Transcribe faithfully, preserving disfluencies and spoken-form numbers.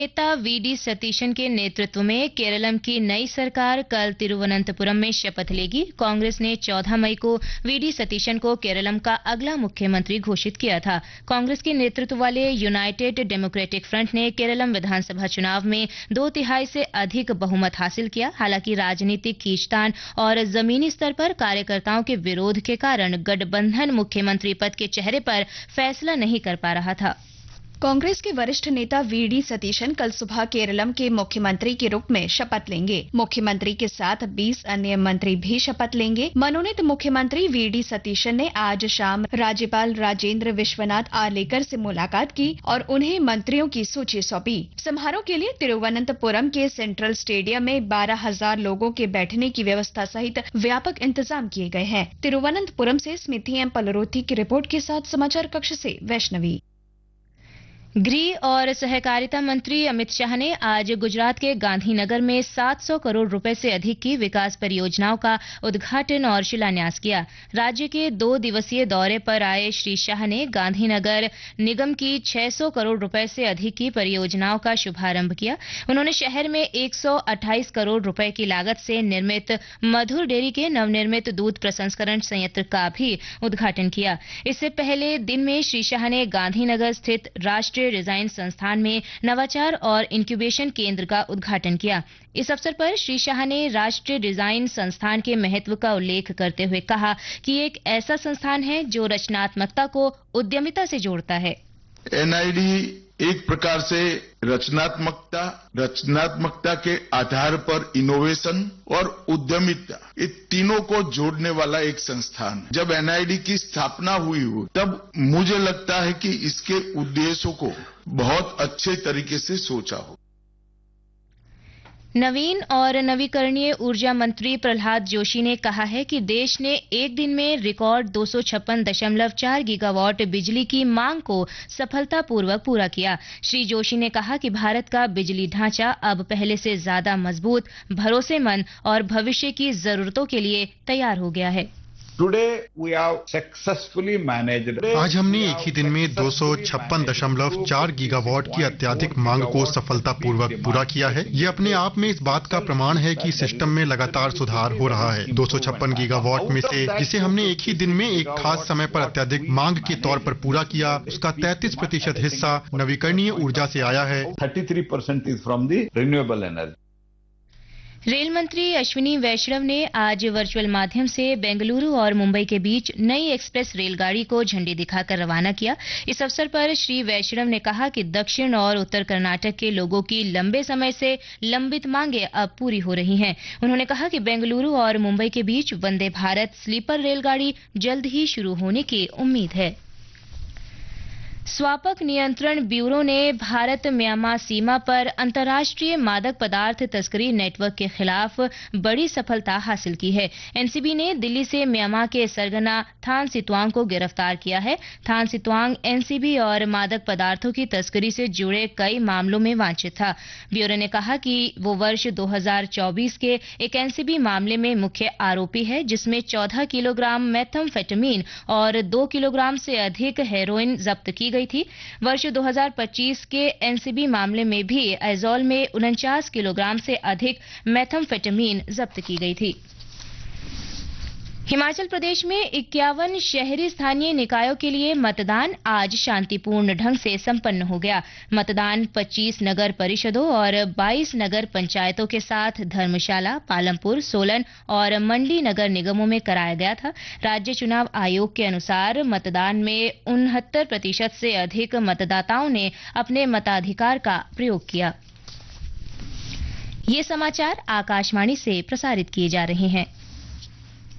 नेता वीडी सतीशन के नेतृत्व में केरलम की नई सरकार कल तिरुवनंतपुरम में शपथ लेगी। कांग्रेस ने चौदह मई को वीडी सतीशन को केरलम का अगला मुख्यमंत्री घोषित किया था। कांग्रेस के नेतृत्व वाले यूनाइटेड डेमोक्रेटिक फ्रंट ने केरलम विधानसभा चुनाव में दो तिहाई से अधिक बहुमत हासिल किया। हालांकि राजनीतिक खींचतान और जमीनी स्तर पर कार्यकर्ताओं के विरोध के कारण गठबंधन मुख्यमंत्री पद के चेहरे पर फैसला नहीं कर पा रहा था। कांग्रेस के वरिष्ठ नेता वीडी सतीशन कल सुबह केरलम के मुख्यमंत्री के रूप में शपथ लेंगे। मुख्यमंत्री के साथ बीस अन्य मंत्री भी शपथ लेंगे। मनोनीत मुख्यमंत्री वीडी सतीशन ने आज शाम राज्यपाल राजेंद्र विश्वनाथ आर्लेकर से मुलाकात की और उन्हें मंत्रियों की सूची सौंपी। समारोह के लिए तिरुवनंतपुरम के सेंट्रल स्टेडियम में बारह हजार लोगों के बैठने की व्यवस्था सहित व्यापक इंतजाम किए गए हैं। तिरुवनंतपुरम से स्मिति एम पलरोथी की रिपोर्ट के साथ समाचार कक्ष से वैष्णवी। गृह और सहकारिता मंत्री अमित शाह ने आज गुजरात के गांधीनगर में सात सौ करोड़ रुपए से अधिक की विकास परियोजनाओं का उद्घाटन और शिलान्यास किया। राज्य के दो दिवसीय दौरे पर आए श्री शाह ने गांधीनगर निगम की छह सौ करोड़ रुपए से अधिक की परियोजनाओं का शुभारंभ किया। उन्होंने शहर में एक सौ अट्ठाईस करोड़ रुपए की लागत से निर्मित मधुर डेयरी के नवनिर्मित दूध प्रसंस्करण संयंत्र का भी उद्घाटन किया। इससे पहले दिन में श्री शाह ने गांधीनगर स्थित राष्ट्रीय डिजाइन संस्थान में नवाचार और इंक्यूबेशन केंद्र का उद्घाटन किया। इस अवसर पर श्री शाह ने राष्ट्रीय डिजाइन संस्थान के महत्व का उल्लेख करते हुए कहा कि एक ऐसा संस्थान है जो रचनात्मकता को उद्यमिता से जोड़ता है। एनआईडी एक प्रकार से रचनात्मकता रचनात्मकता के आधार पर इनोवेशन और उद्यमिता, ये तीनों को जोड़ने वाला एक संस्थान है। जब एनआईडी की स्थापना हुई हो तब मुझे लगता है कि इसके उद्देश्यों को बहुत अच्छे तरीके से सोचा हो। नवीन और नवीकरणीय ऊर्जा मंत्री प्रहलाद जोशी ने कहा है कि देश ने एक दिन में रिकॉर्ड दो सौ छप्पन दशमलव चार गीगावाट बिजली की मांग को सफलतापूर्वक पूरा किया। श्री जोशी ने कहा कि भारत का बिजली ढांचा अब पहले से ज्यादा मजबूत, भरोसेमंद और भविष्य की जरूरतों के लिए तैयार हो गया है। आज हमने एक ही दिन में दो सौ छप्पन दशमलव चार गीगावाट की अत्यधिक मांग को सफलतापूर्वक पूरा किया है। ये अपने आप में इस बात का प्रमाण है कि सिस्टम में लगातार सुधार हो रहा है। दो सौ छप्पन गीगावाट में से जिसे हमने एक ही दिन में एक खास समय पर अत्यधिक मांग के तौर पर पूरा किया, उसका तैंतीस प्रतिशत हिस्सा नवीकरणीय ऊर्जा से आया है। Thirty three percent is from the renewable energy. Rail मंत्री अश्विनी वैष्णव ने आज वर्चुअल माध्यम से बेंगलुरु और मुंबई के बीच नई एक्सप्रेस रेलगाड़ी को झंडी दिखाकर रवाना किया। इस अवसर पर श्री वैष्णव ने कहा कि दक्षिण और उत्तर कर्नाटक के लोगों की लंबे समय से लंबित मांगें अब पूरी हो रही हैं। उन्होंने कहा कि बेंगलुरु और मुंबई के बीच वंदे भारत स्लीपर रेलगाड़ी जल्द ही शुरू होने की उम्मीद है। स्वापक नियंत्रण ब्यूरो ने भारत म्यांमार सीमा पर अंतर्राष्ट्रीय मादक पदार्थ तस्करी नेटवर्क के खिलाफ बड़ी सफलता हासिल की है। एनसीबी ने दिल्ली से म्यांमार के सरगना थान सितवांग को गिरफ्तार किया है। थान सितवांग एनसीबी और मादक पदार्थों की तस्करी से जुड़े कई मामलों में वांछित था। ब्यूरो ने कहा कि वो वर्ष दो हज़ार चौबीस के एक एनसीबी मामले में मुख्य आरोपी है, जिसमें चौदह किलोग्राम मेथाम्फेटामिन और दो किलोग्राम से अधिक हेरोइन जब्त की गई थी। वर्ष दो हज़ार पच्चीस के एनसीबी मामले में भी एजोल में उनचास किलोग्राम से अधिक मेथाम्फेटामिन जब्त की गई थी। हिमाचल प्रदेश में इक्यावन शहरी स्थानीय निकायों के लिए मतदान आज शांतिपूर्ण ढंग से संपन्न हो गया। मतदान पच्चीस नगर परिषदों और बाईस नगर पंचायतों के साथ धर्मशाला, पालमपुर, सोलन और मंडी नगर निगमों में कराया गया था। राज्य चुनाव आयोग के अनुसार मतदान में उनहत्तर प्रतिशत से अधिक मतदाताओं ने अपने मताधिकार का प्रयोग किया। ये समाचार आकाशवाणी से प्रसारित किए जा रहे हैं।